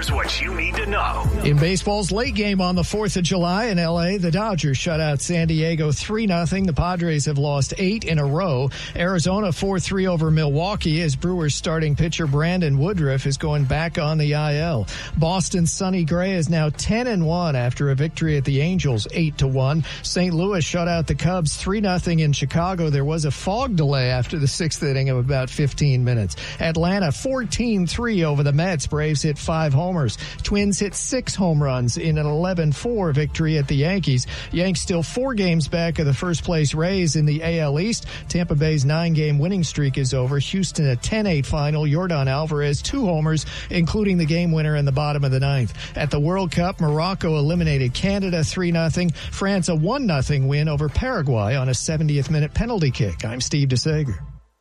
Here's what you need to know. In baseball's late game on the 4th of July in L.A., the Dodgers shut out San Diego 3-0. The Padres have lost 8 in a row. Arizona 4-3 over Milwaukee as Brewers starting pitcher Brandon Woodruff is going back on the IL. Boston's Sonny Gray is now 10-1 after a victory at the Angels 8-1. St. Louis shut out the Cubs 3-0 in Chicago. There was a fog delay after the 6th inning of about 15 minutes. Atlanta 14-3 over the Mets. Braves hit 5 homers. Twins hit 6 home runs in an 11-4 victory at the Yankees. Yanks still 4 games back of the first-place Rays in the AL East. Tampa Bay's 9-game winning streak is over. Houston a 10-8 final. Yordan Alvarez 2 homers, including the game winner in the bottom of the 9th. At the World Cup, Morocco eliminated Canada 3-0. France a 1-0 win over Paraguay on a 70th minute penalty kick. I'm Steve DeSager.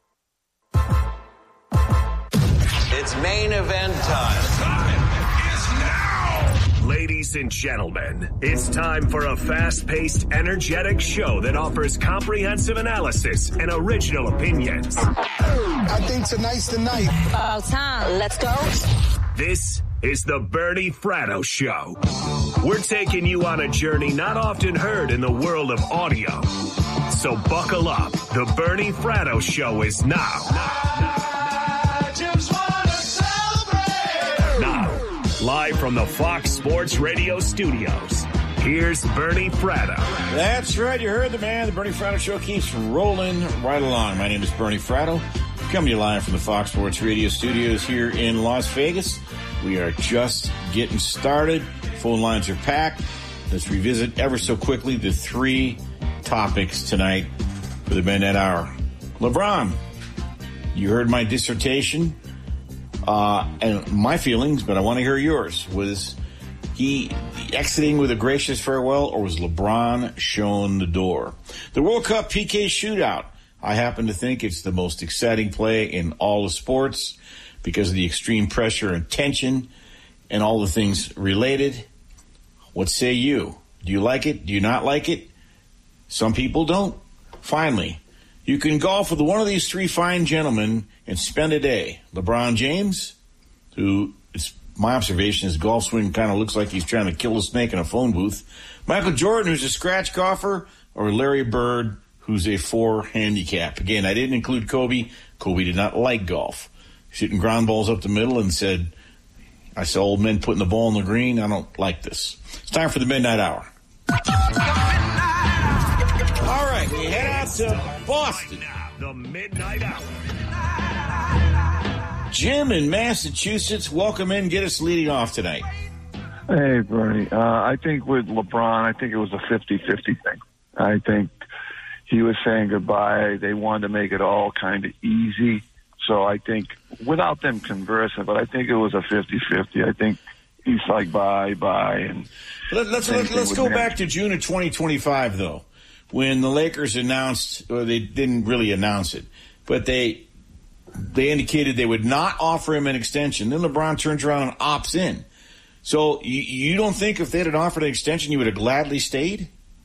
It's main event time. Time is now! Ladies and gentlemen, it's time for a fast-paced, energetic show that offers comprehensive analysis and original opinions. I think tonight's the night. About time. Let's go. This is the Bernie Fratto Show. We're taking you on a journey not often heard in the world of audio. So buckle up. The Bernie Fratto Show is now. Now, live from the Fox Sports Radio studios, here's Bernie Fratto. That's right. You heard the man. The Bernie Fratto Show keeps rolling right along. My name is Bernie Fratto. Coming to you live from the Fox Sports Radio studios here in Las Vegas. We are just getting started. Phone lines are packed. Let's revisit ever so quickly the 3 topics tonight for the Midnight Hour. LeBron, you heard my dissertation and my feelings, but I want to hear yours. Was he exiting with a gracious farewell, or was LeBron shown the door? The World Cup PK shootout. I happen to think it's the most exciting play in all of sports because of the extreme pressure and tension and all the things related. What say you? Do you like it? Do you not like it? Some people don't. Finally, you can golf with one of these 3 fine gentlemen and spend a day. LeBron James, who, it's my observation, his golf swing kind of looks like he's trying to kill a snake in a phone booth. Michael Jordan, who's a scratch golfer, or Larry Bird, who's a 4 handicap. Again, I didn't include Kobe. Kobe did not like golf. Shooting ground balls up the middle and said, I saw old men putting the ball in the green. I don't like this. It's time for the Midnight Hour. All right, we head out to Boston. The Midnight Hour. Jim in Massachusetts, welcome in. Get us leading off tonight. Hey, Bernie. I think with LeBron, I think it was a 50-50 thing. I think he was saying goodbye. They wanted to make it all kind of easy. So I think, without them conversing, but I think it was a 50-50. I think he's like, bye. And let's go back to June of 2025, though, when the Lakers announced, or they didn't really announce it, but they indicated they would not offer him an extension. Then LeBron turns around and opts in. So you don't think if they'd have offered an extension, you would have gladly stayed?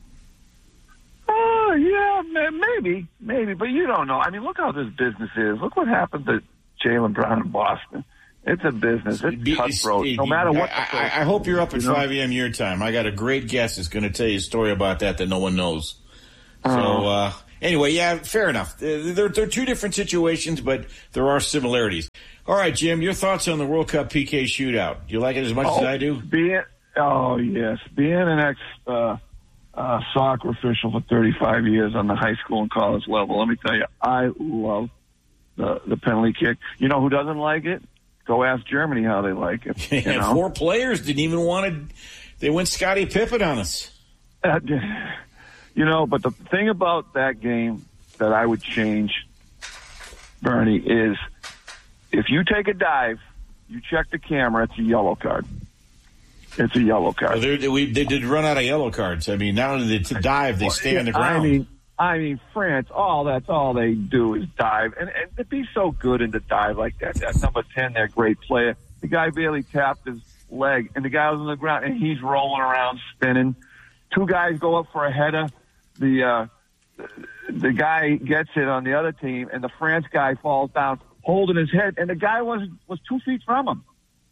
Yeah, maybe, but you don't know. I mean, look how this business is. Look what happened to Jaylen Brown in Boston. It's a business. It's cutthroat. No matter what. I hope you're up at 5 a.m. your time. I got a great guest that's going to tell you a story about that no one knows. So, anyway, yeah, fair enough. They're 2 different situations, but there are similarities. All right, Jim, your thoughts on the World Cup PK shootout. Do you like it as much as I do? Yes. Being an ex soccer official for 35 years on the high school and college level, let me tell you, I love the penalty kick. You know who doesn't like it? Go ask Germany how they like it. Yeah, you know? 4 players didn't even want to. They went Scottie Pippen on us. You know, but the thing about that game that I would change, Bernie, is if you take a dive, you check the camera, it's a yellow card. It's a yellow card. Well, they did run out of yellow cards. I mean, not only to dive, they stay on the ground. I mean, France, that's all they do is dive. And to be so good in the dive like that number 10, their great player, the guy barely tapped his leg, and the guy was on the ground, and he's rolling around, spinning. 2 guys go up for a header. The guy gets it on the other team, and the France guy falls down holding his head, and the guy was 2 feet from him.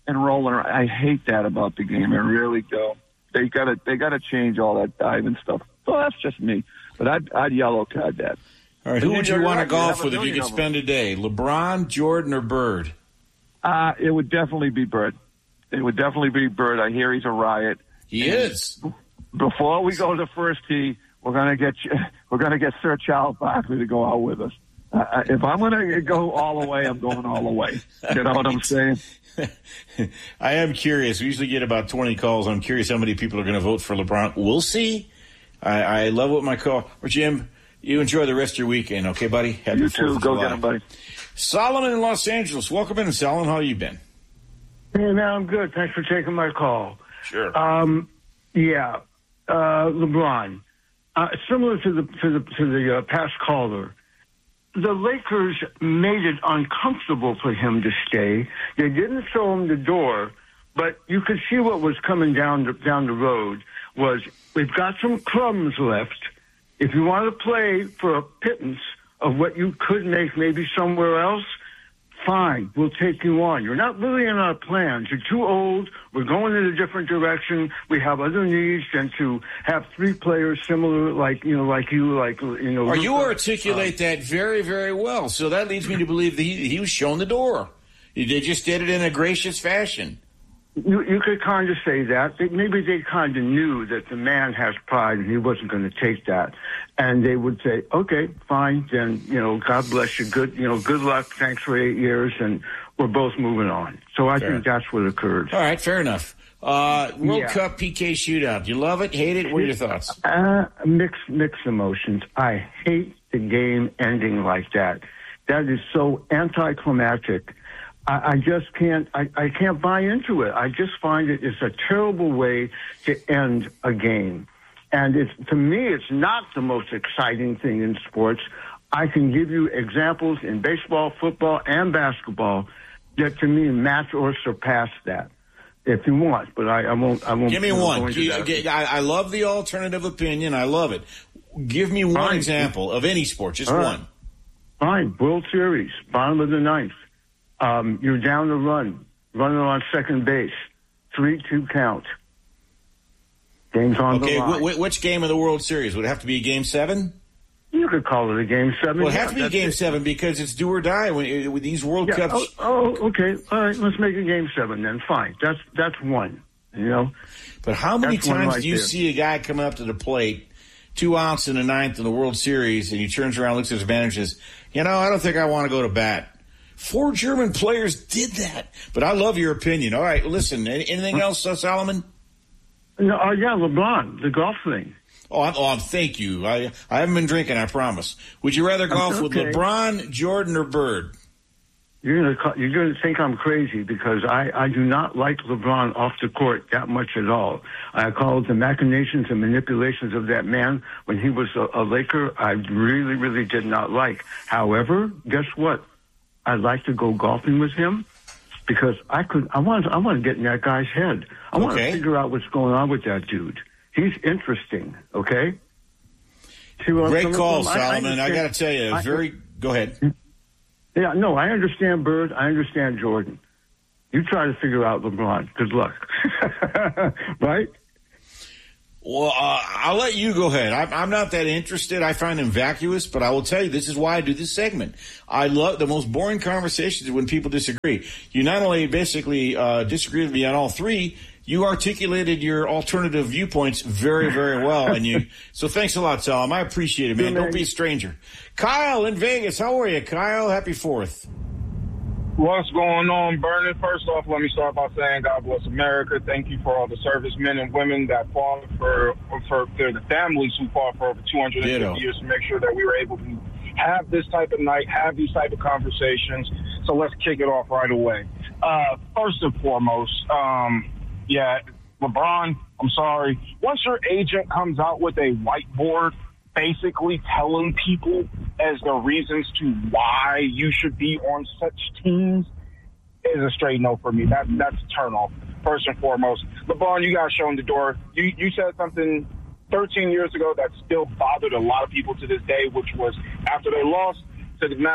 and rolling around. I hate that about the game. I really do. They gotta change all that diving stuff. So that's just me. But I'd yellow card that. All right, who would you want to golf with if you could spend a day? LeBron, Jordan, or Bird? It would definitely be Bird. It would definitely be Bird. I hear he's a riot. He is. Before we go to the first tee, we're gonna get Sir Charles Barkley to go out with us. If I'm gonna go all the way, I'm going all the way. You know what I'm saying? I am curious. We usually get about 20 calls. I'm curious how many people are going to vote for LeBron. We'll see. I love what my call. Or Jim, you enjoy the rest of your weekend, okay, buddy? Happy You 4th too. of Go July. get him, buddy. Solomon in Los Angeles. Welcome in, Solomon. How you been? Hey, man, I'm good. Thanks for taking my call. Sure. LeBron. Similar to the past caller, the Lakers made it uncomfortable for him to stay. They didn't show him the door, but you could see what was coming down the road was we've got some crumbs left. If you want to play for a pittance of what you could make maybe somewhere else, fine, we'll take you on. You're not really in our plans. You're too old. We're going in a different direction. We have other needs than to have three players similar, like you. Or you articulate that very, very well. So that leads me to believe that he was shown the door. They just did it in a gracious fashion. You could kind of say that. Maybe they kind of knew that the man has pride and he wasn't going to take that. And they would say, okay, fine, then, God bless you. Good luck. Thanks for 8 years. And we're both moving on. So I think that's what occurred. All right, fair enough. World Cup PK shootout. You love it, hate it? What are your thoughts? Mixed emotions. I hate the game ending like that. That is so anticlimactic. I just can't. I can't buy into it. I just find it's a terrible way to end a game, and to me, it's not the most exciting thing in sports. I can give you examples in baseball, football, and basketball that to me match or surpass that. If you want, but I won't. Give me one. I love the alternative opinion. I love it. Give me one example of any sport. Just one. Fine. World Series, bottom of the ninth. You're down the running on second base, 3-2 count. Game's on the line. Okay, which game of the World Series? Would it have to be Game 7? You could call it a Game 7. Well, it has to be Game 7 because it's do or die with these World Cups. Okay. All right, let's make it Game 7 then. Fine. That's one, But how many times do you see a guy coming up to the plate, 2 outs in the ninth in the World Series, and he turns around, looks at his manager, and says, I don't think I want to go to bat. 4 German players did that. But I love your opinion. All right, listen, anything else, Solomon? No, LeBron, the golf thing. Thank you. I haven't been drinking, I promise. Would you rather golf with LeBron, Jordan, or Bird? You're gonna think I'm crazy because I do not like LeBron off the court that much at all. I call it the machinations and manipulations of that man when he was a Laker. I really, really did not like. However, guess what? I'd like to go golfing with him because I want to get in that guy's head. I want to figure out what's going on with that dude. He's interesting. Okay. Great call, Solomon. I got to tell you, go ahead. Yeah, no, I understand Bird. I understand Jordan. You try to figure out LeBron. Good luck. Right? Well, I'll let you go ahead. I'm not that interested. I find him vacuous, but I will tell you, this is why I do this segment. I love the most boring conversations when people disagree. You not only basically disagree with me on all three, you articulated your alternative viewpoints very, very well. So thanks a lot, Tom. I appreciate it, man. Don't be a stranger. Kyle in Vegas. How are you, Kyle? Happy 4th. What's going on, Vernon? First off, let me start by saying God bless America. Thank you for all the servicemen and women that fought for the families who fought for over 250 years to make sure that we were able to have this type of night, have these type of conversations. So let's kick it off right away. First and foremost, LeBron, I'm sorry. Once your agent comes out with a whiteboard basically telling people as the reasons to why you should be on such teams is a straight no for me. That's a turn off, first and foremost. LeBron, you got shown the door. You said something 13 years ago that still bothered a lot of people to this day, which was after they lost to the Mavs,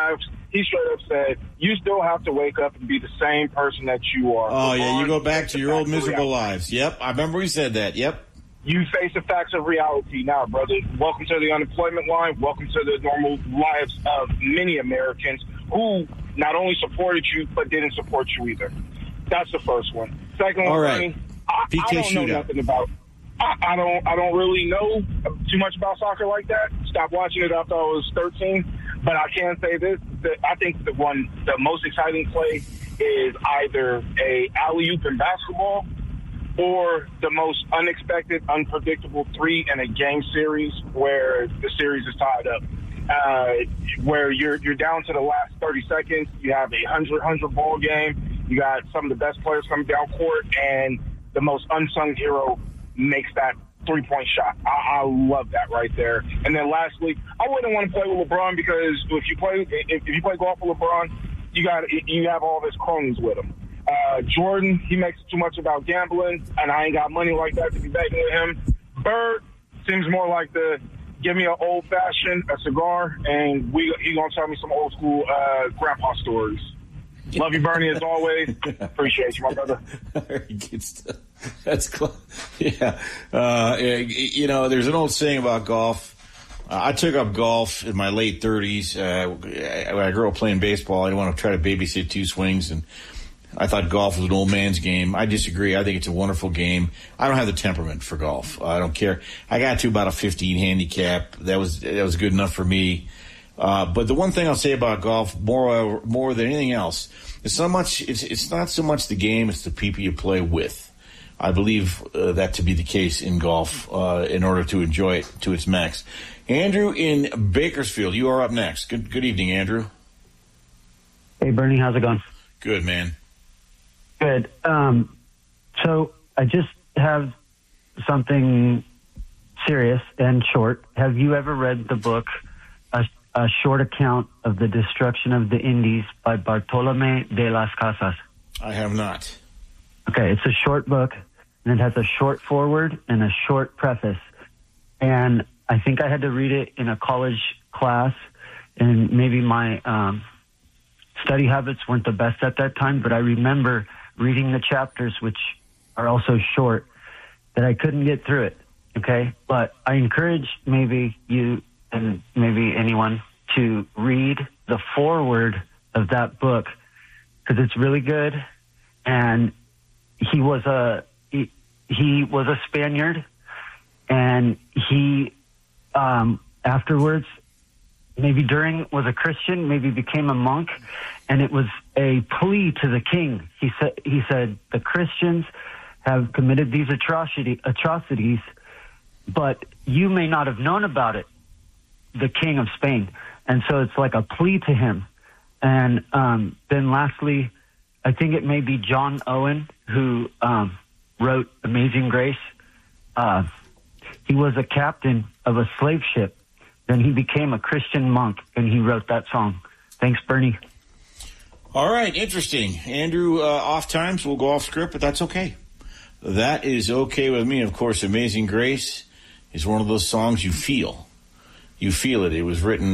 he straight up said, you still have to wake up and be the same person that you are. Oh, yeah, you go back to your old miserable lives. Yep, I remember he said that. Yep. You face the facts of reality now, brother. Welcome to the unemployment line. Welcome to the normal lives of many Americans who not only supported you, but didn't support you either. That's the first one. Second one, all right. I don't know nothing about. I don't really know too much about soccer like that. Stopped watching it after I was 13. But I can say this: that I think the most exciting play is either a alley-oop in basketball or the most unexpected, unpredictable 3 in a game series where the series is tied up. Where you're down to the last 30 seconds, you have a 100 ball game, you got some of the best players coming down court, and the most unsung hero makes that 3-point shot. I love that right there. And then lastly, I wouldn't want to play with LeBron because if you play golf with LeBron, you have all his cronies with him. Jordan, he makes too much about gambling, and I ain't got money like that to be begging with him. Bird seems more like the give me an old-fashioned, a cigar, and he gonna tell me some old-school grandpa stories. Love you, Bernie, as always. Appreciate you, my brother. Good stuff. That's close. Yeah. There's an old saying about golf. I took up golf in my late 30s. When I grew up playing baseball, I didn't want to try to babysit 2 swings, and I thought golf was an old man's game. I disagree. I think it's a wonderful game. I don't have the temperament for golf. I don't care. I got to about a 15 handicap. That was good enough for me. But the one thing I'll say about golf, more than anything else, it's not so much the game, it's the people you play with. I believe that to be the case in golf in order to enjoy it to its max. Andrew in Bakersfield, you are up next. Good evening, Andrew. Hey, Bernie, how's it going? Good, man. Good. So I just have something serious and short. Have you ever read the book, A Short Account of the Destruction of the Indies by Bartolomé de las Casas? I have not. Okay, it's a short book, and it has a short foreword and a short preface. And I think I had to read it in a college class, and maybe my study habits weren't the best at that time, but I remember reading the chapters, which are also short, that I couldn't get through it, okay? But I encourage maybe you and maybe anyone to read the foreword of that book because it's really good. And he was a Spaniard, and he afterwards, maybe during, was a Christian, maybe became a monk, and it was a plea to the king. He said the Christians have committed these atrocities, but you may not have known about it, the king of Spain. And so it's like a plea to him. And then lastly, I think it may be John Owen who wrote Amazing Grace. He was a captain of a slave ship. Then he became a Christian monk, and he wrote that song. Thanks, Bernie. All right, interesting. Andrew, off times, we'll go off script, but that's okay. That is okay with me. Of course, Amazing Grace is one of those songs you feel. You feel it. It was written,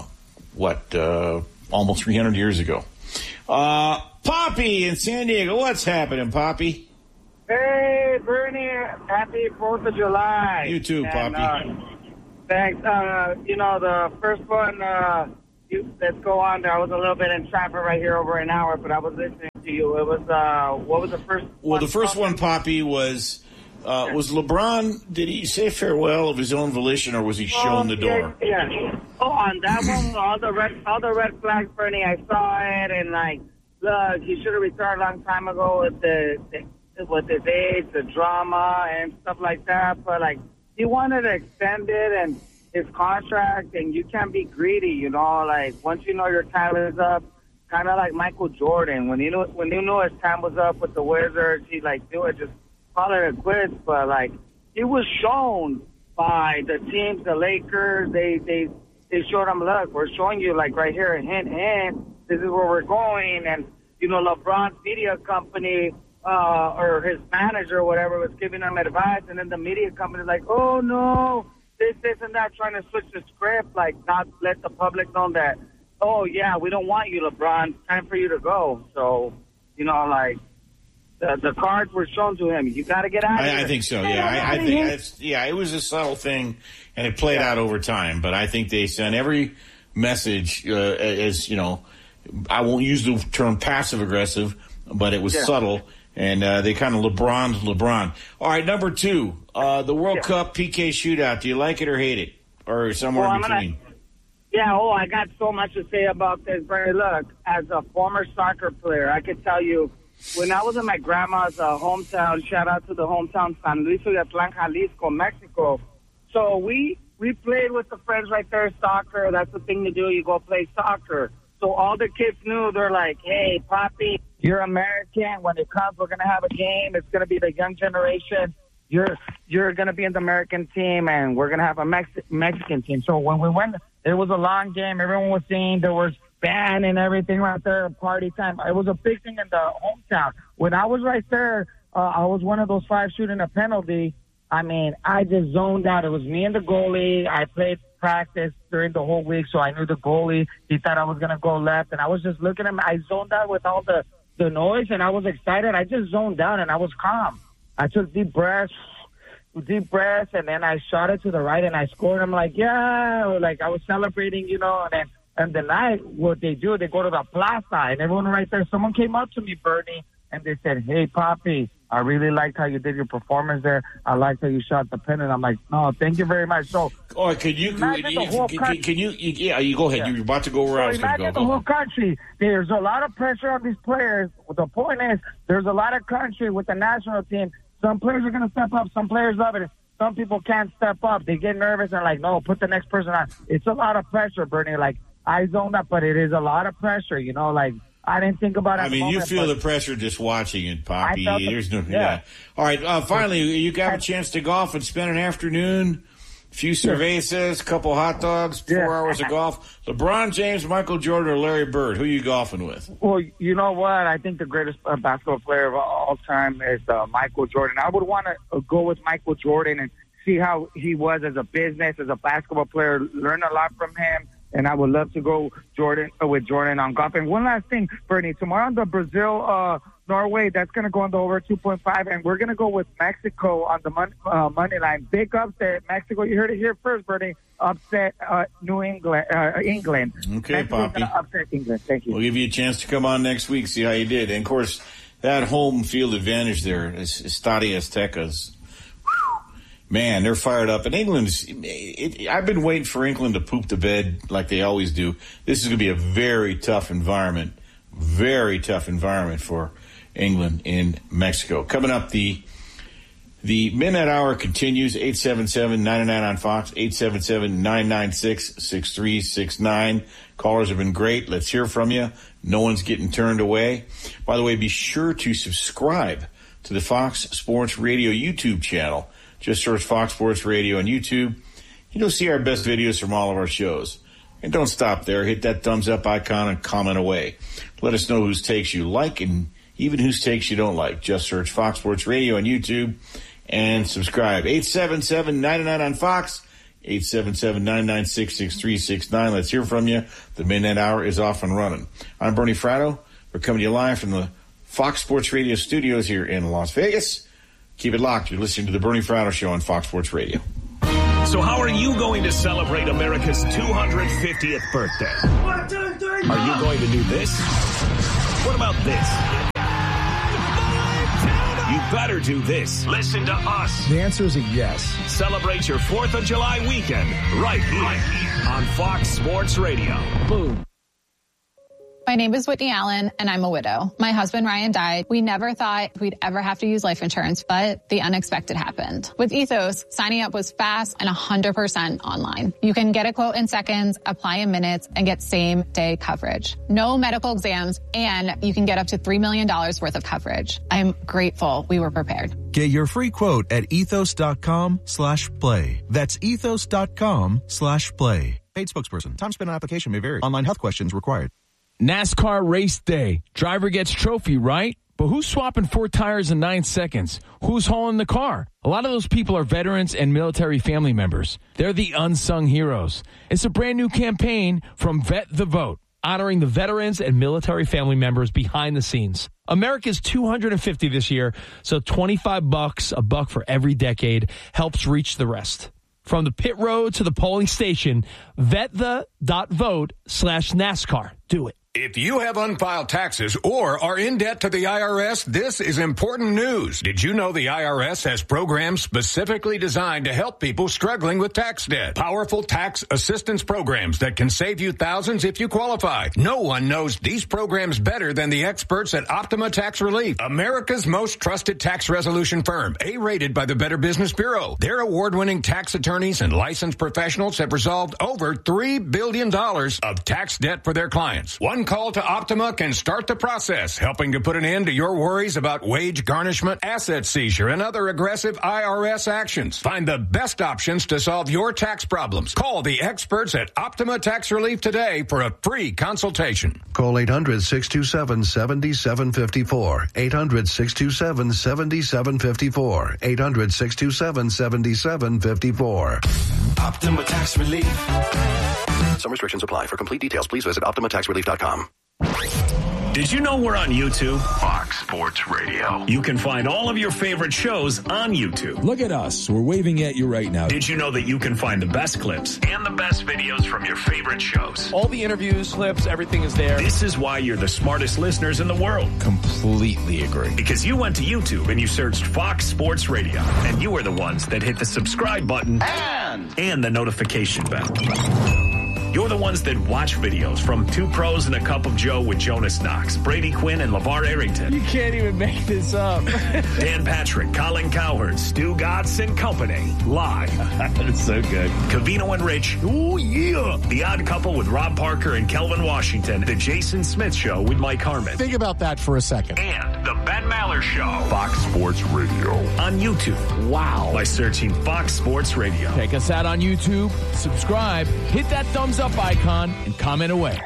almost 300 years ago. Poppy in San Diego. What's happening, Poppy? Hey, Bernie. Happy 4th of July. You too, Poppy. Thanks. The first one, let's go on there. I was a little bit in traffic right here over an hour, but I was listening to you. It was, what was the first one? Well, the first one, Poppy, was LeBron, did he say farewell of his own volition, or was he shown the door? Yeah. Oh, on that one, all the red flags, Bernie, I saw it, and look, he should have retired a long time ago with his age, the drama, and stuff like that, but, he wanted to extend it and his contract, and you can't be greedy, once you know your time is up, kind of like Michael Jordan. When you knew his time was up with the Wizards, he'd do it, just call it a quits. But it was shown by the teams, the Lakers. They showed him, look, we're showing you right here, hint, this is where we're going. And LeBron's media company. Or his manager or whatever was giving him advice, and then the media company oh no, this and that, trying to switch the script, not let the public know that oh, yeah, we don't want you, LeBron. Time for you to go. So, like, the cards were shown to him. You got to get out of here. I think so, yeah. I think it was a subtle thing, and it played out over time. But I think they sent every message as, I won't use the term passive-aggressive, but it was subtle. And they kind of LeBron. All right, number 2, the World Cup PK shootout. Do you like it or hate it? Or somewhere in between? I got so much to say about this. But look, as a former soccer player, I could tell you, when I was in my grandma's hometown, shout out to the hometown, San Luis Oyatlán, Jalisco, Mexico. So we played with the friends right there, soccer. That's the thing to do. You go play soccer. So all the kids knew. They're like, hey, Papi, you're American. When it comes, we're going to have a game. It's going to be the young generation. You're going to be in the American team, and we're going to have a Mexican team. So when we went, it was a long game. Everyone was singing. There was band and everything right there, party time. It was a big thing in the hometown. When I was right there, I was one of those 5 shooting a penalty. I mean, I just zoned out. It was me and the goalie. I played practice during the whole week, so I knew the goalie. He thought I was going to go left, and I was just looking at him. I zoned out with all the noise, and I was excited. I just zoned out, and I was calm. I took deep breaths, and then I shot it to the right, and I scored. I'm like, yeah, like I was celebrating, and the night, what they do, they go to the plaza, and everyone right there, someone came up to me, Bernie, and they said, hey, Papi, I really liked how you did your performance there. I liked how you shot the pin, and I'm like, no, thank you very much. So, you go ahead. You're about to go where I was going to go. The whole country, there's a lot of pressure on these players. The point is, there's a lot of country with the national team. Some players are going to step up. Some players love it. Some people can't step up. They get nervous and like, no, put the next person on. It's a lot of pressure, Bernie. Like, I zoned up, but it is a lot of pressure, like, I didn't think about it. I mean, you feel the pressure just watching it, Poppy. There's no, All right, finally, you got a chance to golf and spend an afternoon, a few cervezas, a couple hot dogs, 4 hours of golf. LeBron James, Michael Jordan, or Larry Bird? Who are you golfing with? Well, you know what? I think the greatest basketball player of all time is Michael Jordan. I would want to go with Michael Jordan and see how he was as a business, as a basketball player, learn a lot from him. And I would love to go with Jordan on golf. And one last thing, Bernie, tomorrow on the Brazil-Norway, that's going to go on the over 2.5. And we're going to go with Mexico on the money line. Big upset, Mexico. You heard it here first, Bernie. Upset England. Okay, Poppy. Upset England. Thank you. We'll give you a chance to come on next week, see how you did. And, of course, that home field advantage there is Estadio Aztecas. Man, they're fired up. And I've been waiting for England to poop the bed like they always do. This is going to be a very tough environment for England in Mexico. Coming up, the Midnight Hour continues, 877-99 on Fox, 877-996-6369. Callers have been great. Let's hear from you. No one's getting turned away. By the way, be sure to subscribe to the Fox Sports Radio YouTube channel. Just search Fox Sports Radio on YouTube. You'll see our best videos from all of our shows. And don't stop there. Hit that thumbs up icon and comment away. Let us know whose takes you like and even whose takes you don't like. Just search Fox Sports Radio on YouTube and subscribe. 877-99 on Fox, 877-996-6369. Let's hear from you. The Midnight Hour is off and running. I'm Bernie Fratto. We're coming to you live from the Fox Sports Radio studios here in Las Vegas. Keep it locked. You're listening to the Bernie Fratto Show on Fox Sports Radio. So how are you going to celebrate America's 250th birthday? 1, 2, 3, 4. Are you going to do this? What about this? You better do this. Listen to us. The answer is a yes. Celebrate your 4th of July weekend right here on Fox Sports Radio. Boom. My name is Whitney Allen, and I'm a widow. My husband, Ryan, died. We never thought we'd ever have to use life insurance, but the unexpected happened. With Ethos, signing up was fast and 100% online. You can get a quote in seconds, apply in minutes, and get same-day coverage. No medical exams, and you can get up to $3 million worth of coverage. I'm grateful we were prepared. Get your free quote at ethos.com/play. That's ethos.com/play. Paid spokesperson. Time spent on application may vary. Online health questions required. NASCAR race day. Driver gets trophy, right? But who's swapping 4 tires in 9 seconds? Who's hauling the car? A lot of those people are veterans and military family members. They're the unsung heroes. It's a brand new campaign from Vet the Vote. honoring the veterans and military family members behind the scenes. America's 250 this year, so $25, a buck for every decade, helps reach the rest. From the pit road to the polling station, vetThe.vote/NASCAR. Do it. If you have unfiled taxes or are in debt to the IRS, this is important news. Did you know the IRS has programs specifically designed to help people struggling with tax debt? Powerful tax assistance programs that can save you thousands if you qualify. No one knows these programs better than the experts at Optima Tax Relief, America's most trusted tax resolution firm, A-rated by the Better Business Bureau. Their award-winning tax attorneys and licensed professionals have resolved over $3 billion of tax debt for their clients. One call to Optima can start the process, helping to put an end to your worries about wage garnishment, asset seizure, and other aggressive IRS actions. Find the best options to solve your tax problems. Call the experts at Optima Tax Relief today for a free consultation. Call 800-627-7754. 800-627-7754. 800-627-7754. Optima Tax Relief. Some restrictions apply. For complete details, please visit OptimaTaxRelief.com. Did you know we're on YouTube? Fox Sports Radio. You can find all of your favorite shows on YouTube. Look at us. We're waving at you right now. Did you know that you can find the best clips and the best videos from your favorite shows? All the interviews, clips, everything is there. This is why you're the smartest listeners in the world. Completely agree. Because you went to YouTube and you searched Fox Sports Radio. And you were the ones that hit the subscribe button and the notification bell. You're the ones that watch videos from Two Pros and a Cup of Joe with Jonas Knox, Brady Quinn, and LeVar Arrington. You can't even make this up. Dan Patrick, Colin Cowherd, Stu Gatz and Company. Live. That's so good. Covino and Rich. Oh, yeah. The Odd Couple with Rob Parker and Kelvin Washington. The Jason Smith Show with Mike Harmon. Think about that for a second. And the Ben Maller Show. Fox Sports Radio. On YouTube. Wow. By searching Fox Sports Radio. Check us out on YouTube. Subscribe. Hit that thumbs up icon and comment away.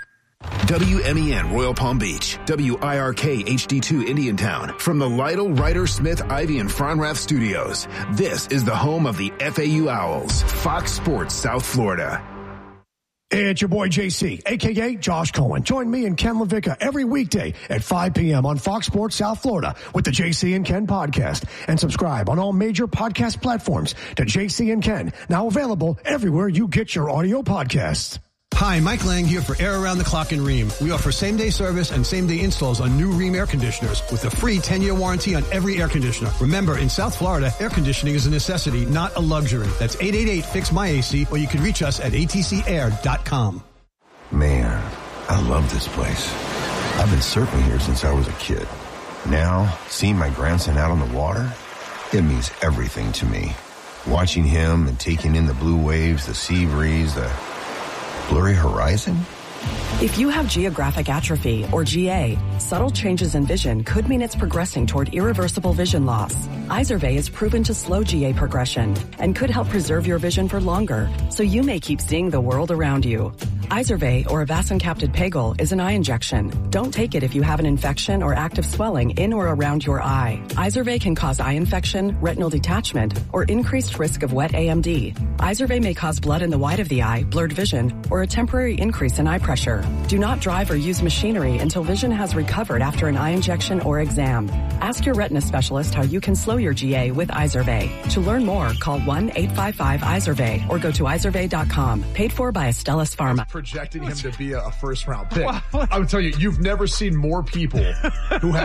WMEN Royal Palm Beach, WIRK HD2 Indiantown, from the Lytle, Ryder, Smith, Ivy, and Fronrath studios. This is the home of the FAU Owls, Fox Sports South Florida. It's your boy JC, a.k.a. Josh Cohen. Join me and Ken LaVicka every weekday at 5 p.m. on Fox Sports South Florida with the JC and Ken podcast. And subscribe on all major podcast platforms to JC and Ken, now available everywhere you get your audio podcasts. Hi, Mike Lang here for Air Around the Clock in Rheem. We offer same-day service and same-day installs on new Rheem air conditioners with a free 10-year warranty on every air conditioner. Remember, in South Florida, air conditioning is a necessity, not a luxury. That's 888-FIX-MY-AC, or you can reach us at atcair.com. Man, I love this place. I've been surfing here since I was a kid. Now, seeing my grandson out on the water, it means everything to me. Watching him and taking in the blue waves, the sea breeze, the blurry horizon? If you have geographic atrophy, or GA, subtle changes in vision could mean it's progressing toward irreversible vision loss. Izervay is proven to slow GA progression and could help preserve your vision for longer, so you may keep seeing the world around you. Izervay, or avacincaptad pegol, is an eye injection. Don't take it if you have an infection or active swelling in or around your eye. Izervay can cause eye infection, retinal detachment, or increased risk of wet AMD. Izervay may cause blood in the white of the eye, blurred vision, or a temporary increase in eye pressure. Do not drive or use machinery until vision has recovered after an eye injection or exam. Ask your retina specialist how you can slow your GA with Izervay. To learn more, call 1-855-IZERVAY or go to izervay.com. Paid for by Astellas Pharma. Projecting him to be a first-round pick. I would tell you, you've never seen more people who have